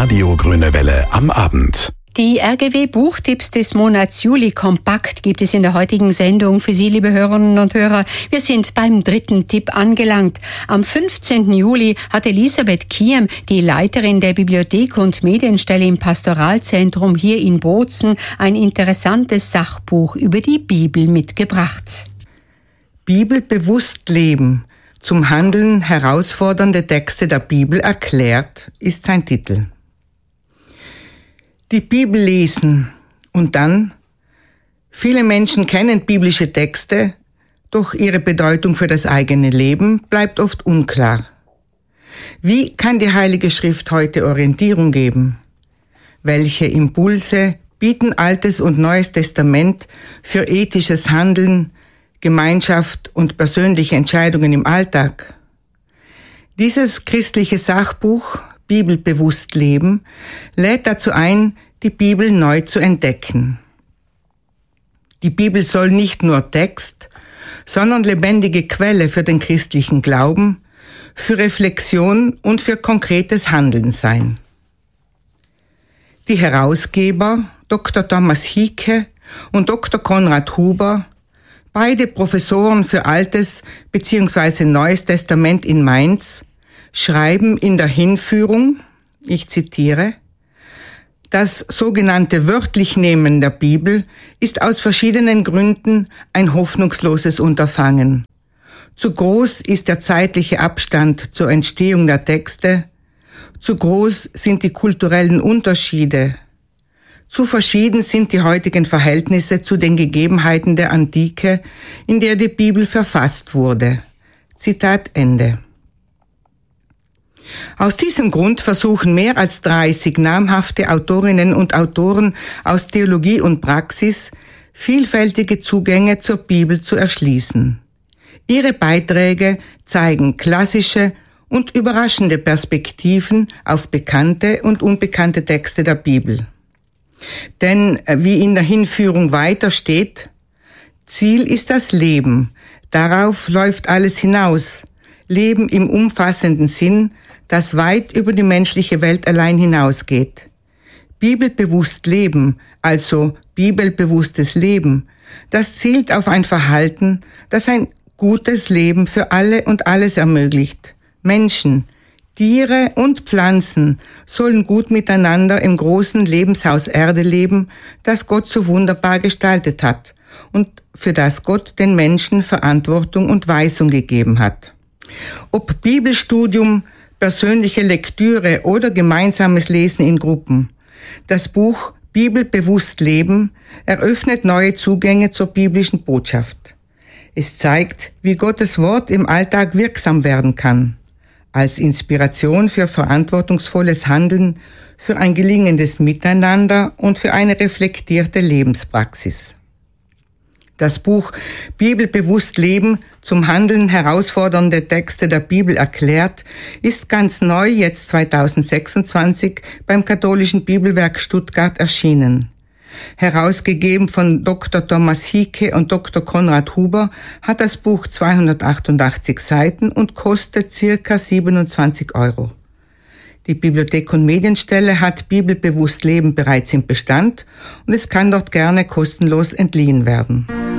Radio Grüne Welle am Abend. Die RGW-Buchtipps des Monats Juli kompakt gibt es in der heutigen Sendung für Sie, liebe Hörerinnen und Hörer. Wir sind beim dritten Tipp angelangt. Am 15. Juli hat Elisabeth Kiem, die Leiterin der Bibliothek und Medienstelle im Pastoralzentrum hier in Bozen, ein interessantes Sachbuch über die Bibel mitgebracht. Bibel bewusst leben, zum Handeln herausfordernde Texte der Bibel erklärt, ist sein Titel. Die Bibel lesen und dann? Viele Menschen kennen biblische Texte, doch ihre Bedeutung für das eigene Leben bleibt oft unklar. Wie kann die Heilige Schrift heute Orientierung geben? Welche Impulse bieten Altes und Neues Testament für ethisches Handeln, Gemeinschaft und persönliche Entscheidungen im Alltag? Dieses christliche Sachbuch Bibelbewusst leben lädt dazu ein, die Bibel neu zu entdecken. Die Bibel soll nicht nur Text, sondern lebendige Quelle für den christlichen Glauben, für Reflexion und für konkretes Handeln sein. Die Herausgeber Dr. Thomas Hieke und Dr. Konrad Huber, beide Professoren für Altes bzw. Neues Testament in Mainz, schreiben in der Hinführung, ich zitiere, das sogenannte Wörtlichnehmen der Bibel ist aus verschiedenen Gründen ein hoffnungsloses Unterfangen. Zu groß ist der zeitliche Abstand zur Entstehung der Texte, zu groß sind die kulturellen Unterschiede, zu verschieden sind die heutigen Verhältnisse zu den Gegebenheiten der Antike, in der die Bibel verfasst wurde. Zitat Ende. Aus diesem Grund versuchen mehr als 30 namhafte Autorinnen und Autoren aus Theologie und Praxis, vielfältige Zugänge zur Bibel zu erschließen. Ihre Beiträge zeigen klassische und überraschende Perspektiven auf bekannte und unbekannte Texte der Bibel. Denn, wie in der Hinführung weiter steht, Ziel ist das Leben, darauf läuft alles hinaus, Leben im umfassenden Sinn, das weit über die menschliche Welt allein hinausgeht. Bibelbewusst leben, also bibelbewusstes Leben, das zielt auf ein Verhalten, das ein gutes Leben für alle und alles ermöglicht. Menschen, Tiere und Pflanzen sollen gut miteinander im großen Lebenshaus Erde leben, das Gott so wunderbar gestaltet hat und für das Gott den Menschen Verantwortung und Weisung gegeben hat. Ob Bibelstudium, persönliche Lektüre oder gemeinsames Lesen in Gruppen. Das Buch Bibelbewusst leben eröffnet neue Zugänge zur biblischen Botschaft. Es zeigt, wie Gottes Wort im Alltag wirksam werden kann, als Inspiration für verantwortungsvolles Handeln, für ein gelingendes Miteinander und für eine reflektierte Lebenspraxis. Das Buch Bibelbewusst leben, zum Handeln herausfordernde Texte der Bibel erklärt, ist ganz neu jetzt 2026 beim Katholischen Bibelwerk Stuttgart erschienen. Herausgegeben von Dr. Thomas Hieke und Dr. Konrad Huber hat das Buch 288 Seiten und kostet ca. 27 €. Die Bibliothek und Medienstelle hat Bibelbewusst leben bereits im Bestand und es kann dort gerne kostenlos entliehen werden.